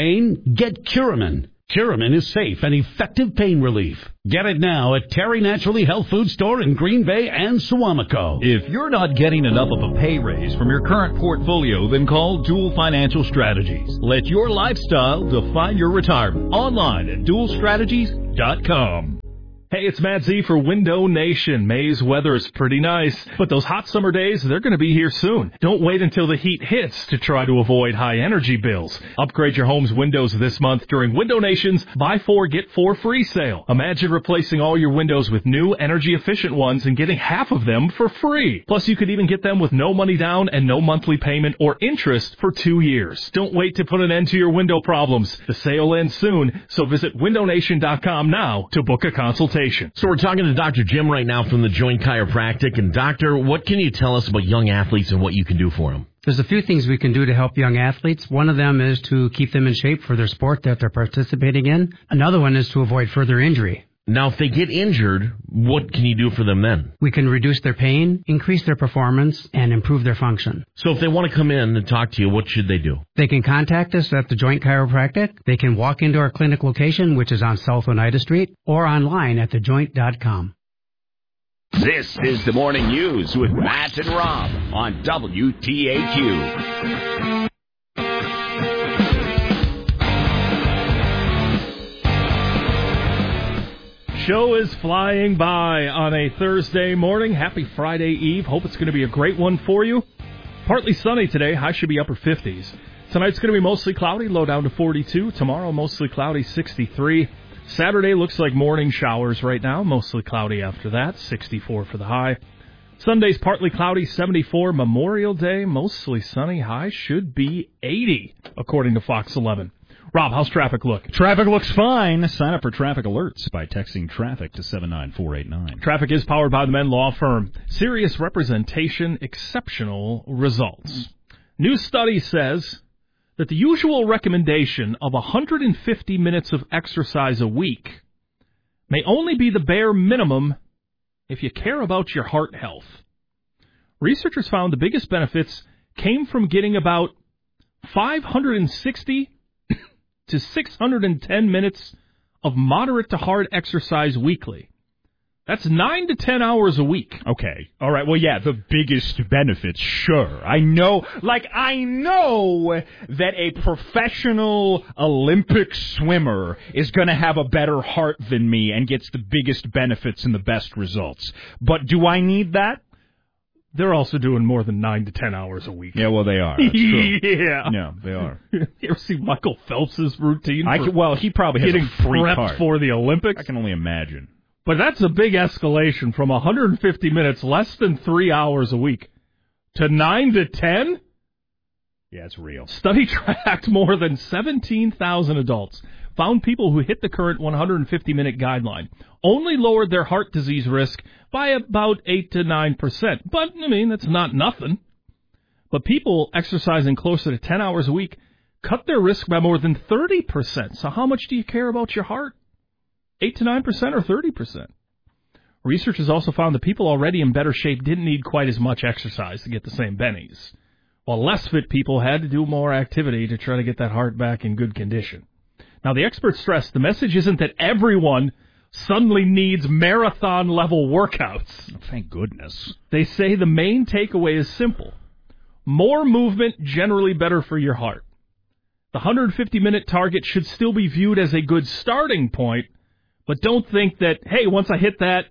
Speaker 3: pain? Get Curamin. Curamin is safe and effective pain relief. Get it now at Terry Naturally Health Food Store in Green Bay and Suamico.
Speaker 4: If you're not getting enough of a pay raise from your current portfolio, then call Dual Financial Strategies. Let your lifestyle define your retirement. Online at dual strategies dot com.
Speaker 1: Hey, it's Matt Z for Window Nation. May's weather is pretty nice, but those hot summer days, they're going to be here soon. Don't wait until the heat hits to try to avoid high energy bills. Upgrade your home's windows this month during Window Nation's Buy Four, Get Four Free sale. Imagine replacing all your windows with new energy-efficient ones and getting half of them for free. Plus, you could even get them with no money down and no monthly payment or interest for two years. Don't wait to put an end to your window problems. The sale ends soon, so visit window nation dot com now to book a consultation.
Speaker 5: So we're talking to Doctor Jim right now from the Joint Chiropractic. And, Doctor, what can you tell us about young athletes and what you can do for them?
Speaker 6: There's a few things we can do to help young athletes. One of them is to keep them in shape for their sport that they're participating in. Another one is to avoid further injury.
Speaker 5: Now, if they get injured, what can you do for them then?
Speaker 6: We can reduce their pain, increase their performance, and improve their function.
Speaker 5: So if they want to come in and talk to you, what should they do?
Speaker 6: They can contact us at the Joint Chiropractic. They can walk into our clinic location, which is on South Oneida Street, or online at the joint dot com.
Speaker 11: This is the Morning News with Matt and Rob on W T A Q.
Speaker 1: Show is flying by on a Thursday morning. Happy Friday Eve. Hope it's going to be a great one for you. Partly sunny today. High should be upper fifties. Tonight's going to be mostly cloudy, low down to forty-two. Tomorrow, mostly cloudy, sixty-three. Saturday looks like morning showers right now, mostly cloudy after that, sixty-four for the high. Sunday's partly cloudy, seventy-four. Memorial Day, mostly sunny. High should be eighty, according to Fox eleven. Rob, how's traffic look?
Speaker 2: Traffic looks fine. Sign up for traffic alerts by texting traffic to seven nine four eight nine.
Speaker 1: Traffic is powered by the Men Law Firm. Serious representation, exceptional results. New study says that the usual recommendation of one hundred fifty minutes of exercise a week may only be the bare minimum if you care about your heart health. Researchers found the biggest benefits came from getting about five hundred sixty to six hundred ten minutes of moderate to hard exercise weekly. That's nine to ten hours a week.
Speaker 2: Okay. All right. Well, yeah, the biggest benefits, sure. I know, like, I know that a professional Olympic swimmer is going to have a better heart than me and gets the biggest benefits and the best results. But do I need that?
Speaker 1: They're also doing more than nine to ten hours a week.
Speaker 2: Yeah, well, they are. That's true.
Speaker 1: yeah.
Speaker 2: Yeah, they are.
Speaker 1: You ever see Michael Phelps' routine?
Speaker 2: I can, well, he probably has
Speaker 1: getting
Speaker 2: a free
Speaker 1: prepped
Speaker 2: card
Speaker 1: for the Olympics.
Speaker 2: I can only imagine.
Speaker 1: But that's a big escalation from one hundred fifty minutes, less than three hours a week, to nine to ten?
Speaker 2: Yeah, it's real.
Speaker 1: Study tracked more than seventeen thousand adults, found people who hit the current one hundred fifty minute guideline only lowered their heart disease risk by about eight to nine percent. But, I mean, that's not nothing. But people exercising closer to ten hours a week cut their risk by more than thirty percent. So how much do you care about your heart? eight to nine percent or thirty percent? Researchers also found that people already in better shape didn't need quite as much exercise to get the same bennies, while less fit people had to do more activity to try to get that heart back in good condition. Now, the experts stress the message isn't that everyone suddenly needs marathon-level workouts.
Speaker 2: Oh, thank goodness.
Speaker 1: They say the main takeaway is simple. More movement, generally better for your heart. The one hundred fifty minute target should still be viewed as a good starting point, but don't think that, hey, once I hit that,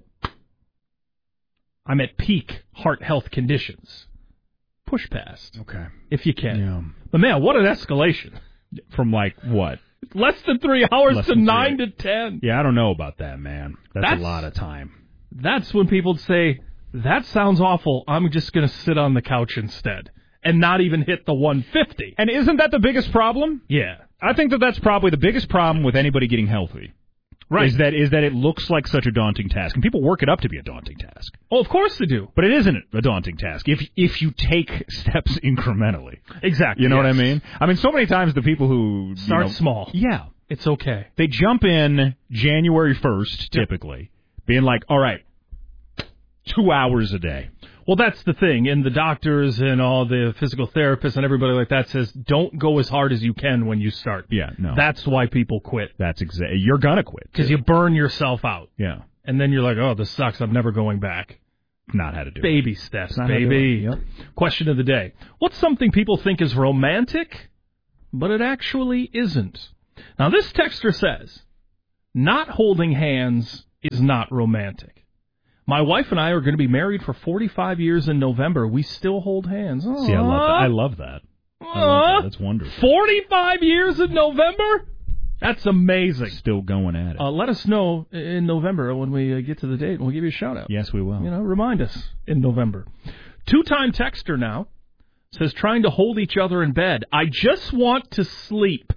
Speaker 1: I'm at peak heart health conditions. Push past.
Speaker 2: Okay.
Speaker 1: If you can.
Speaker 2: Yeah.
Speaker 1: But, man, what an escalation.
Speaker 2: From, like, what?
Speaker 1: Less than three hours
Speaker 2: Less
Speaker 1: to
Speaker 2: than
Speaker 1: nine
Speaker 2: three.
Speaker 1: to ten.
Speaker 2: Yeah, I don't know about that, man. That's,
Speaker 1: That's
Speaker 2: a lot of time.
Speaker 1: That's when people say, that sounds awful. I'm just going to sit on the couch instead and not even hit the one fifty.
Speaker 2: And isn't that the biggest problem?
Speaker 1: Yeah.
Speaker 2: I think that that's probably the biggest problem with anybody getting healthy.
Speaker 1: Right.
Speaker 2: Is that is that it looks like such a daunting task. And people work it up to be a daunting task.
Speaker 1: Oh, of course they do.
Speaker 2: But it isn't a daunting task if if you take steps incrementally.
Speaker 1: Exactly.
Speaker 2: You know
Speaker 1: yes.
Speaker 2: what I mean? I mean, so many times the people who...
Speaker 1: Start
Speaker 2: you know,
Speaker 1: small.
Speaker 2: Yeah.
Speaker 1: It's okay.
Speaker 2: They jump in January first, typically, yep. being like, all right, two hours a day.
Speaker 1: Well, that's the thing. And the doctors and all the physical therapists and everybody like that says, don't go as hard as you can when you start.
Speaker 2: Yeah, no.
Speaker 1: That's why people quit.
Speaker 2: That's exactly. You're going to quit.
Speaker 1: Because you burn yourself out.
Speaker 2: Yeah.
Speaker 1: And then you're like, oh, this sucks. I'm never going back.
Speaker 2: Not how to do it.
Speaker 1: Baby steps,
Speaker 2: Not how to do
Speaker 1: baby.
Speaker 2: it. Yep.
Speaker 1: Question of the day. What's something people think is romantic, but it actually isn't? Now, this texter says, not holding hands is not romantic. My wife and I are going to be married for forty-five years in November. We still hold hands. Aww.
Speaker 2: See, I love that. I love that. I love that. That's wonderful.
Speaker 1: forty-five years in November? That's amazing.
Speaker 2: Still going at it.
Speaker 1: Uh, let us know in November when we uh, get to the date, and we'll give you a shout-out.
Speaker 2: Yes, we will.
Speaker 1: You know, remind us in November. Two-time texter now says, trying to hold each other in bed. I just want to sleep.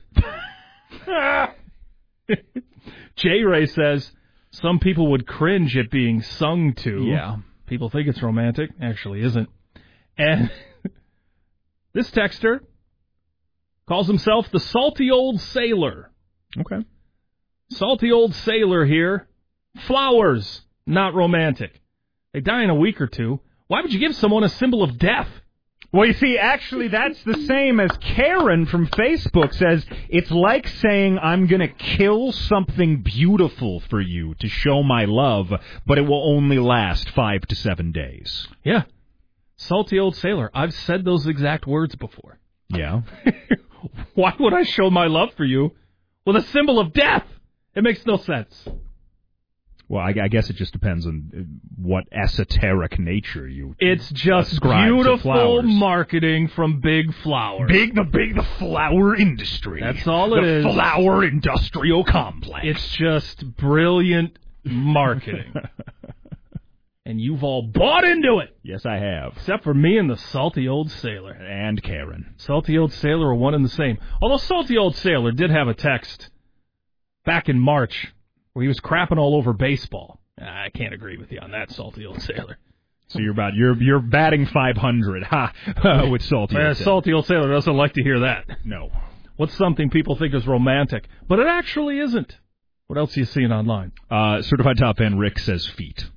Speaker 1: J-Ray says, some people would cringe at being sung to.
Speaker 2: Yeah.
Speaker 1: People think it's romantic. Actually isn't. And this texter calls himself the salty old sailor.
Speaker 2: Okay.
Speaker 1: Salty old sailor here. Flowers, not romantic. They die in a week or two. Why would you give someone a symbol of death?
Speaker 2: Well, you see, actually, that's the same as Karen from Facebook says, it's like saying I'm going to kill something beautiful for you to show my love, but it will only last five to seven days.
Speaker 1: Yeah. Salty old sailor. I've said those exact words before.
Speaker 2: Yeah.
Speaker 1: Why would I show my love for you with a symbol of death? It makes no sense.
Speaker 2: Well, I, I guess it just depends on what esoteric nature you
Speaker 1: It's just
Speaker 2: ascribe to
Speaker 1: beautiful
Speaker 2: flowers.
Speaker 1: marketing from Big Flower.
Speaker 2: Big, the big, the flower industry.
Speaker 1: That's all it
Speaker 2: the
Speaker 1: is.
Speaker 2: The flower industrial complex.
Speaker 1: It's just brilliant marketing. And you've all bought into it.
Speaker 2: Yes, I have.
Speaker 1: Except for me and the salty old sailor.
Speaker 2: And Karen.
Speaker 1: Salty old sailor are one and the same. Although salty old sailor did have a text back in March where he was crapping all over baseball. I can't agree with you on that, salty old sailor.
Speaker 2: So you're about you're you're batting five hundred, ha, with salty.
Speaker 1: Uh,
Speaker 2: old
Speaker 1: salty old sailor doesn't like to hear that.
Speaker 2: No.
Speaker 1: What's something people think is romantic, but it actually isn't? What else are you seeing online?
Speaker 2: Uh, certified top fan Rick says feet.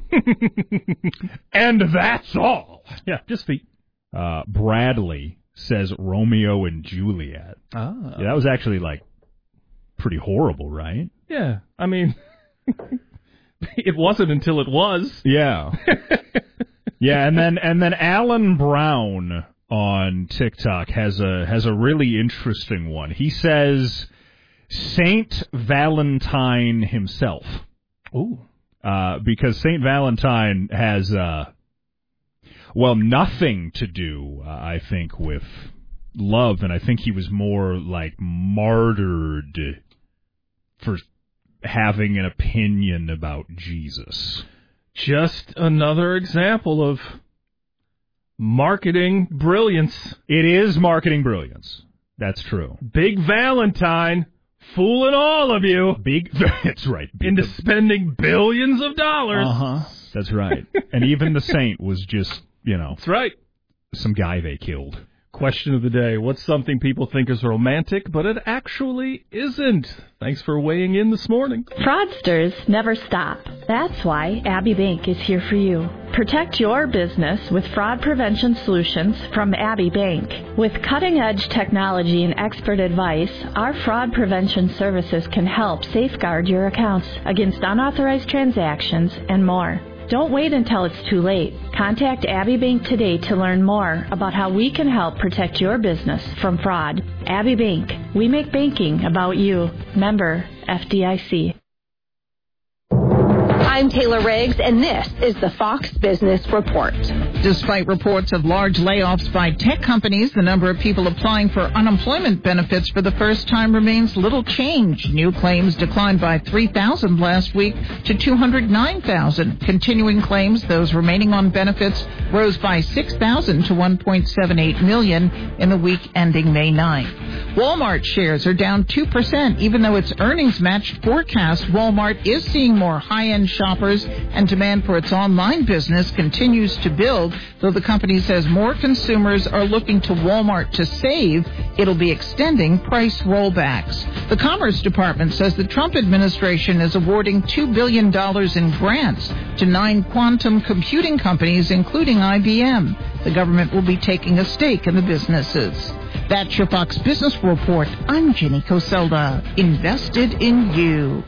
Speaker 2: And that's all.
Speaker 1: Yeah, just feet.
Speaker 2: Uh, Bradley says Romeo and Juliet.
Speaker 1: Ah.
Speaker 2: Yeah, that was actually like pretty horrible, right?
Speaker 1: Yeah, I mean, it wasn't until it was.
Speaker 2: Yeah. Yeah, and then and then Alan Brown on TikTok has a has a really interesting one. He says Saint Valentine himself.
Speaker 1: Ooh.
Speaker 2: Uh, because Saint Valentine has uh, well nothing to do, uh, I think, with love, and I think he was more like martyred for having an opinion about Jesus.
Speaker 1: Just another example of marketing brilliance.
Speaker 2: It is marketing brilliance. That's true.
Speaker 1: Big Valentine fooling all of you.
Speaker 2: Big, that's right. Big
Speaker 1: into
Speaker 2: the,
Speaker 1: spending billions of dollars.
Speaker 2: Uh-huh. That's right. And even the saint was just, you know.
Speaker 1: That's right.
Speaker 2: Some guy they killed.
Speaker 1: Question of the day. What's something people think is romantic, but it actually isn't? Thanks for weighing in this morning.
Speaker 7: Fraudsters never stop. That's why Abbey Bank is here for you. Protect your business with fraud prevention solutions from Abbey Bank. With cutting-edge technology and expert advice, our fraud prevention services can help safeguard your accounts against unauthorized transactions and more. Don't wait until it's too late. Contact Abbey Bank today to learn more about how we can help protect your business from fraud. Abbey Bank. We make banking about you. Member F D I C.
Speaker 9: I'm Taylor Riggs, and this is the Fox Business Report.
Speaker 10: Despite reports of large layoffs by tech companies, the number of people applying for unemployment benefits for the first time remains little changed. New claims declined by three thousand last week to two hundred nine thousand. Continuing claims, those remaining on benefits, rose by six thousand to one point seven eight million in the week ending May ninth. Walmart shares are down two percent, even though its earnings matched forecast. Walmart is seeing more high-end shoppers, and demand for its online business continues to build, though the company says more consumers are looking to Walmart to save. It'll be extending price rollbacks. The Commerce Department says the Trump administration is awarding two billion dollars in grants to nine quantum computing companies, including I B M. The government will be taking a stake in the businesses. That's your Fox Business Report. I'm Jenny Coselda. Invested in you.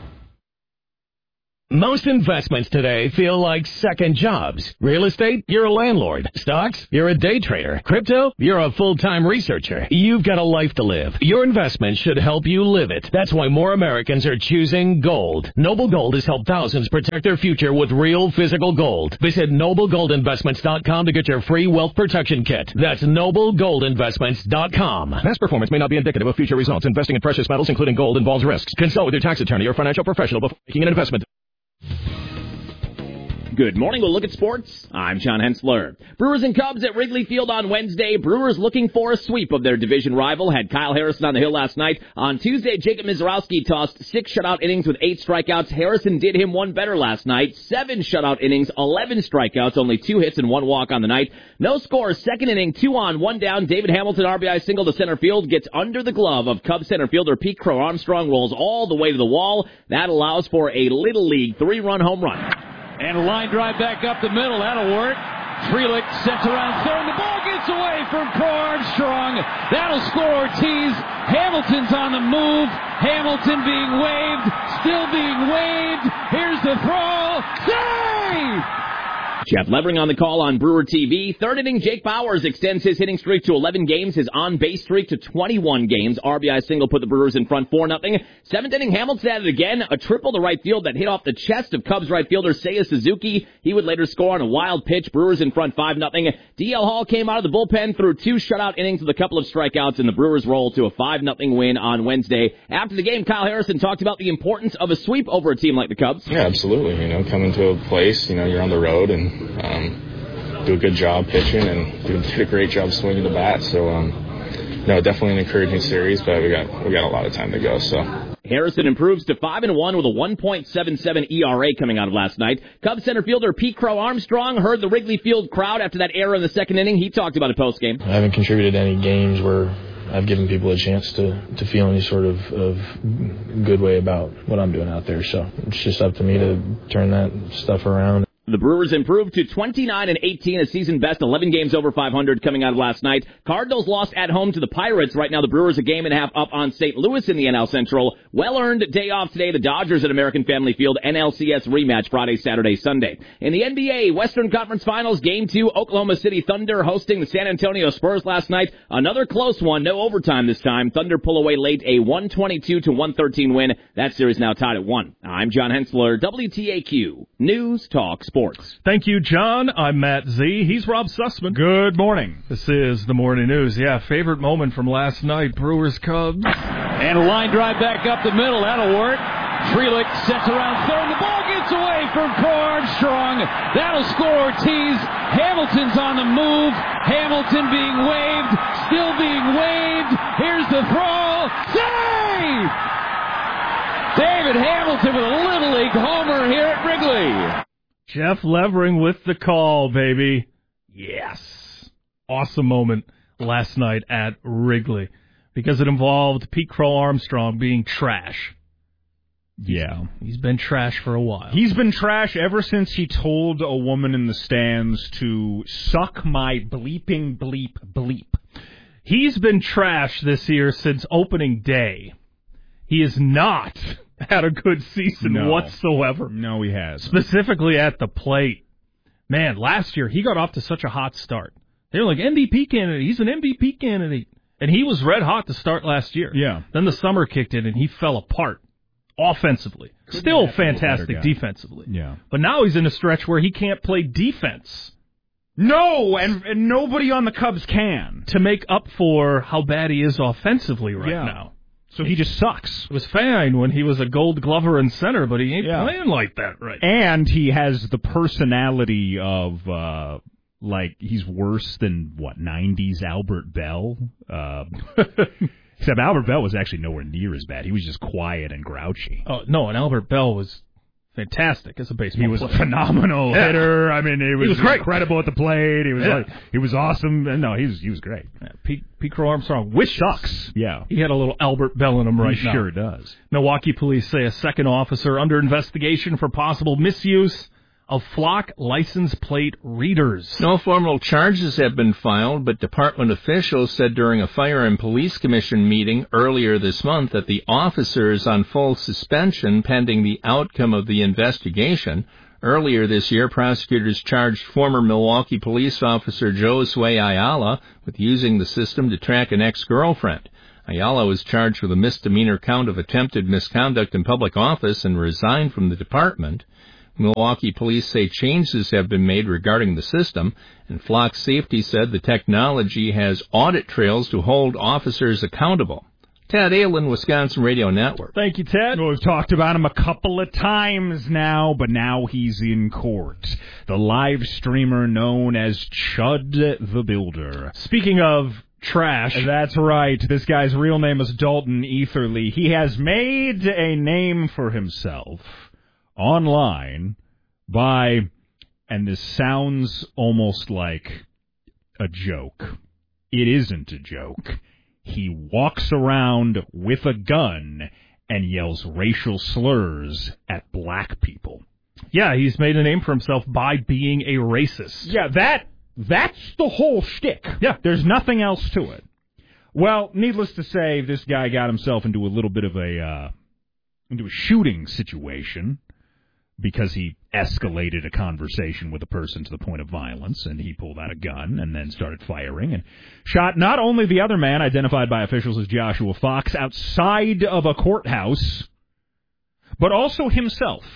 Speaker 12: Most investments today feel like second jobs. Real estate, you're a landlord. Stocks, you're a day trader. Crypto, you're a full-time researcher. You've got a life to live. Your investment should help you live it. That's why more Americans are choosing gold. Noble Gold has helped thousands protect their future with real physical gold. Visit noble gold investments dot com to get your free wealth protection kit. That's noble gold investments dot com.
Speaker 13: Past performance may not be indicative of future results. Investing in precious metals, including gold, involves risks. Consult with your tax attorney or financial professional before making an investment.
Speaker 11: Good morning. We'll look at sports. I'm John Hensler. Brewers and Cubs at Wrigley Field on Wednesday. Brewers looking for a sweep of their division rival. Had Kyle Harrison on the hill last night. On Tuesday, Jacob Mizorowski tossed six shutout innings with eight strikeouts. Harrison did him one better last night. Seven shutout innings, eleven strikeouts, only two hits and one walk on the night. No score. Second inning, two on, one down. David Hamilton, R B I single to center field, gets under the glove of Cubs center fielder Pete Crow Armstrong, rolls all the way to the wall. That allows for a Little League three-run home run.
Speaker 14: And a line drive back up the middle. That'll work. Frelick sets around third. The ball gets away from Crow Armstrong. That'll score Ortiz. Hamilton's on the move. Hamilton being waved. Still being waved. Here's the throw. Save!
Speaker 11: Jeff Levering on the call on Brewer T V. Third inning, Jake Bauers extends his hitting streak to eleven games, his on-base streak to twenty-one games. R B I single put the Brewers in front four nothing. Seventh inning, Hamilton at it again. A triple to right field that hit off the chest of Cubs right fielder Seiya Suzuki. He would later score on a wild pitch. Brewers in front five nothing. D L Hall came out of the bullpen through two shutout innings with a couple of strikeouts, and the Brewers roll to a five nothing win on Wednesday. After the game, Kyle Harrison talked about the importance of a sweep over a team like the Cubs.
Speaker 15: Yeah, absolutely. You know, coming to a place, you know, you're on the road and Um, do a good job pitching and do, did a great job swinging the bat. So, um, no, definitely an encouraging series, but we got we got a lot of time to go. So
Speaker 11: Harrison improves to five and one with a one point seven seven E R A coming out of last night. Cubs center fielder Pete Crow Armstrong heard the Wrigley Field crowd after that error in the second inning. He talked about it postgame.
Speaker 16: I haven't contributed to any games where I've given people a chance to, to feel any sort of, of good way about what I'm doing out there. So it's just up to me to turn that stuff around.
Speaker 11: The Brewers improved to twenty-nine and eighteen, a season best, eleven games over five hundred coming out of last night. Cardinals lost at home to the Pirates. Right now the Brewers a game and a half up on Saint Louis in the N L Central. Well-earned day off today. The Dodgers at American Family Field. N L C S rematch Friday, Saturday, Sunday. In the N B A, Western Conference Finals, Game two, Oklahoma City Thunder hosting the San Antonio Spurs last night. Another close one, no overtime this time. Thunder pull away late, a one twenty-two to one thirteen win. That series now tied at one. I'm John Hensler, W T A Q, News Talk Sports.
Speaker 1: Thank you, John. I'm Matt Z. He's Rob Sussman.
Speaker 2: Good morning.
Speaker 1: This is the morning news. Yeah, favorite moment from last night, Brewers Cubs.
Speaker 14: And a line drive back up the middle. That'll work. Frelick sets around third. The ball gets away from Crow Armstrong. That'll score Ortiz. Hamilton's on the move. Hamilton being waved. Still being waved. Here's the throw. Save! David Hamilton with a Little League homer here at Wrigley.
Speaker 1: Jeff Levering with the call, baby. Yes. Awesome moment last night at Wrigley because it involved Pete Crow Armstrong being trash.
Speaker 2: Yeah.
Speaker 1: He's been trash for a while.
Speaker 2: He's been trash ever since he told a woman in the stands to suck my bleeping bleep bleep.
Speaker 1: He's been trash this year since opening day. He is not had a good season
Speaker 2: no.
Speaker 1: whatsoever.
Speaker 2: No, he has.
Speaker 1: Specifically at the plate. Man, last year he got off to such a hot start. They were like, M V P candidate. He's an M V P candidate. And he was red hot to start last year.
Speaker 2: Yeah.
Speaker 1: Then the summer kicked in and he fell apart offensively. Couldn't Still fantastic defensively.
Speaker 2: Yeah.
Speaker 1: But now he's in a stretch where he can't play defense.
Speaker 2: No, and, and nobody on the Cubs can.
Speaker 1: To make up for how bad he is offensively right
Speaker 2: yeah.
Speaker 1: now.
Speaker 2: So he just sucks.
Speaker 1: It was fine when he was a Gold Glover in center, but he ain't yeah. playing like that right now.
Speaker 2: And he has the personality of, uh, like, he's worse than, what, nineties Albert Bell? Uh, Except Albert Bell was actually nowhere near as bad. He was just quiet and grouchy.
Speaker 1: Oh, no, and Albert Bell was fantastic as a baseball
Speaker 2: He was
Speaker 1: player.
Speaker 2: a phenomenal
Speaker 1: Yeah.
Speaker 2: hitter. I mean, he was,
Speaker 1: He was great.
Speaker 2: incredible at the plate. He was
Speaker 1: Yeah.
Speaker 2: like, he was awesome. And no, he was he was great.
Speaker 1: Yeah, Pete, Pete Crow Armstrong wishes
Speaker 2: Sucks. Yeah.
Speaker 1: he had a little Albert Bell in him right
Speaker 2: he
Speaker 1: now.
Speaker 2: sure does.
Speaker 1: Milwaukee police say a second officer under investigation for possible misuse of flock license plate readers.
Speaker 8: No formal charges have been filed, but department officials said during a Fire and Police Commission meeting earlier this month that the officer is on full suspension pending the outcome of the investigation. Earlier this year, prosecutors charged former Milwaukee police officer Josue Ayala with using the system to track an ex-girlfriend. Ayala was charged with a misdemeanor count of attempted misconduct in public office and resigned from the department. Milwaukee police say changes have been made regarding the system, and Flock Safety said the technology has audit trails to hold officers accountable. Ted Aylin, Wisconsin Radio Network.
Speaker 1: Thank you, Ted.
Speaker 2: Well, we've talked about him a couple of times now, but now he's in court. The live streamer known as Chud the Builder.
Speaker 1: Speaking of trash.
Speaker 2: That's right. This guy's real name is Dalton Etherly. He has made a name for himself online by, and this sounds almost like a joke. It isn't a joke. He walks around with a gun and yells racial slurs at black people.
Speaker 1: Yeah, he's made a name for himself by being a racist.
Speaker 2: Yeah, that that's the whole shtick. Yeah, there's nothing else to it. Well, needless to say, this guy got himself into a little bit of a uh, into a shooting situation because he escalated a conversation with a person to the point of violence, and he pulled out a gun and then started firing and shot not only the other man, identified by officials as Joshua Fox, outside of a courthouse, but also himself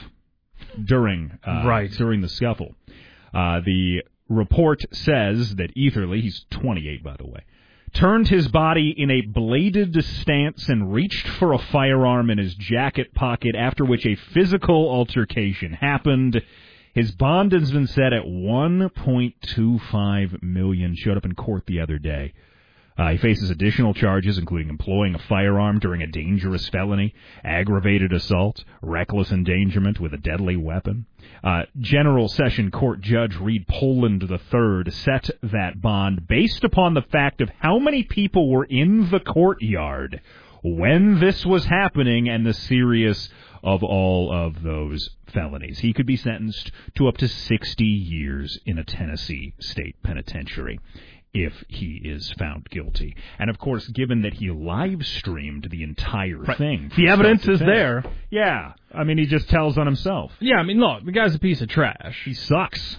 Speaker 2: during uh,
Speaker 1: right.
Speaker 2: during the scuffle. Uh, the report says that Etherly, he's twenty-eight, by the way, turned his body in a bladed stance and reached for a firearm in his jacket pocket, after which a physical altercation happened. His bond has been set at one point two five million dollars. Showed up in court the other day. Uh, he faces additional charges, including employing a firearm during a dangerous felony, aggravated assault, reckless endangerment with a deadly weapon. Uh, General Session Court Judge Reed Poland the third set that bond based upon the fact of how many people were in the courtyard when this was happening and the serious of all of those felonies. He could be sentenced to up to sixty years in a Tennessee state penitentiary if he is found guilty. And, of course, given that he live-streamed the entire
Speaker 1: right.
Speaker 2: thing.
Speaker 1: The evidence is
Speaker 2: finish,
Speaker 1: there.
Speaker 2: Yeah. I mean, he just tells on himself.
Speaker 1: Yeah, I mean, look, the guy's a piece of trash.
Speaker 2: He sucks.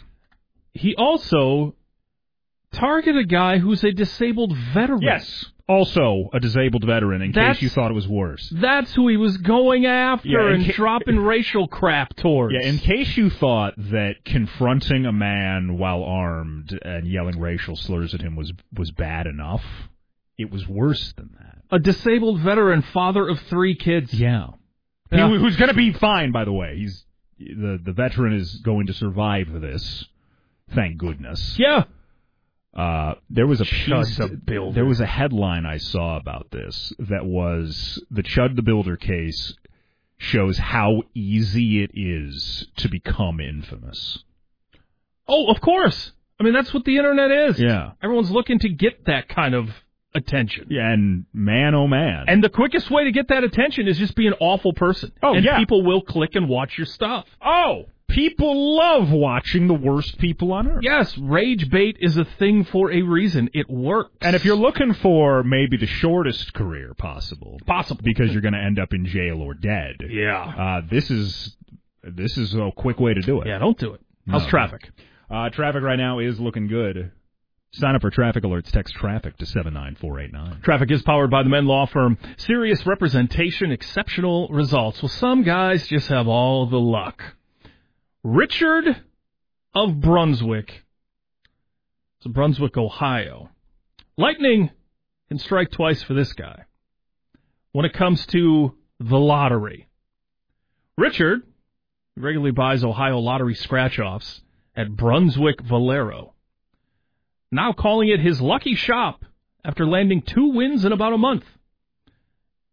Speaker 1: He also targeted a guy who's a disabled veteran.
Speaker 2: Yes. Also a disabled veteran, in
Speaker 1: That's,
Speaker 2: case you thought it was worse.
Speaker 1: That's who he was going after
Speaker 2: yeah,
Speaker 1: and
Speaker 2: ca-
Speaker 1: dropping racial crap towards.
Speaker 2: Yeah, in case you thought that confronting a man while armed and yelling racial slurs at him was, was bad enough, it was worse than that.
Speaker 1: A disabled veteran, father of three kids.
Speaker 2: Yeah.
Speaker 1: yeah.
Speaker 2: He, who's going to be fine, by the way. He's the, the veteran is going to survive this. Thank goodness.
Speaker 1: Yeah.
Speaker 2: Uh, there was a piece,
Speaker 1: the Builder.
Speaker 2: There was a headline I saw about this that was the Chud the Builder case shows how easy it is to become infamous.
Speaker 1: Oh, of course. I mean, that's what the internet is.
Speaker 2: Yeah.
Speaker 1: Everyone's looking to get that kind of attention.
Speaker 2: Yeah, and man, oh man.
Speaker 1: And the quickest way to get that attention is just be an awful person.
Speaker 2: Oh,
Speaker 1: and
Speaker 2: yeah.
Speaker 1: people will click and watch your stuff.
Speaker 2: Oh, people love watching the worst people on earth.
Speaker 1: Yes, rage bait is a thing for a reason. It works.
Speaker 2: And if you're looking for maybe the shortest career possible,
Speaker 1: possible,
Speaker 2: because you're going to end up in jail or dead.
Speaker 1: Yeah.
Speaker 2: Uh, this is this is a quick way to do it.
Speaker 1: Yeah, don't do it. How's
Speaker 2: no.
Speaker 1: traffic?
Speaker 2: Uh, traffic right now is looking good. Sign up for traffic alerts. Text traffic to seven nine four eight nine.
Speaker 1: Traffic is powered by the Men Law Firm. Serious representation, exceptional results. Well, some guys just have all the luck. Richard of Brunswick. It's Brunswick, Ohio. Lightning can strike twice for this guy when it comes to the lottery. Richard regularly buys Ohio lottery scratch-offs at Brunswick Valero. Now calling it his lucky shop after landing two wins in about a month.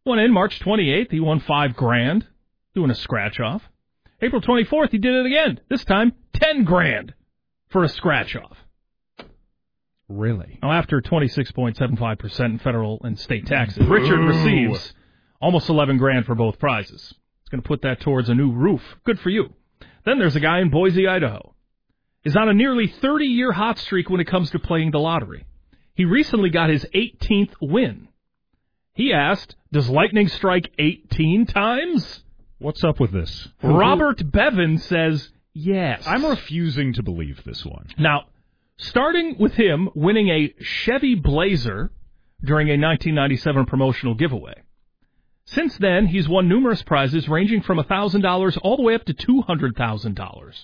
Speaker 1: Went in March twenty-eighth. He won five grand doing a scratch-off. April twenty-fourth, he did it again. This time, ten grand for a scratch-off.
Speaker 2: Really?
Speaker 1: Now, after twenty-six point seven five percent in federal and state taxes, Richard receives almost eleven grand for both prizes. It's going to put that towards a new roof. Good for you. Then there's a guy in Boise, Idaho. He's on a nearly thirty-year hot streak when it comes to playing the lottery. He recently got his eighteenth win. He asked, does lightning strike eighteen times?
Speaker 2: What's up with this?
Speaker 1: Robert Bevan says yes.
Speaker 2: I'm refusing to believe this one.
Speaker 1: Now, starting with him winning a Chevy Blazer during a nineteen ninety-seven promotional giveaway. Since then, he's won numerous prizes ranging from one thousand dollars all the way up to two hundred thousand dollars.